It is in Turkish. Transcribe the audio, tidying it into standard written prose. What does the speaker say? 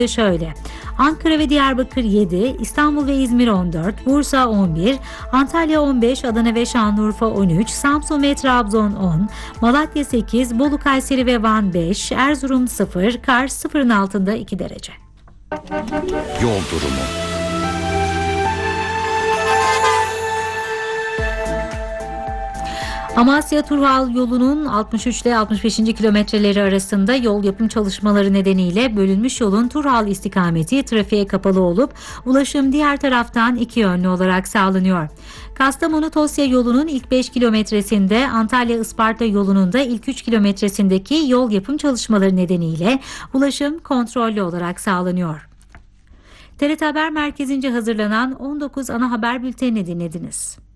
şöyle: Ankara ve Diyarbakır 7, İstanbul ve İzmir 14, Bursa 11, Antalya 15, Adana ve Şanlıurfa 13, Samsun ve Trabzon 10, Malatya 8, Bolu, Kayseri ve Van 5, Erzurum 0, Kars 0'ın altında 2 derece. Yol durumu. Amasya-Turhal yolunun 63 ile 65. kilometreleri arasında yol yapım çalışmaları nedeniyle bölünmüş yolun Turhal istikameti trafiğe kapalı olup ulaşım diğer taraftan iki yönlü olarak sağlanıyor. Kastamonu-Tosya yolunun ilk 5 kilometresinde, Antalya-Isparta yolunun da ilk 3 kilometresindeki yol yapım çalışmaları nedeniyle ulaşım kontrollü olarak sağlanıyor. TRT Haber Merkezi'nce hazırlanan 19 ana haber bültenini dinlediniz.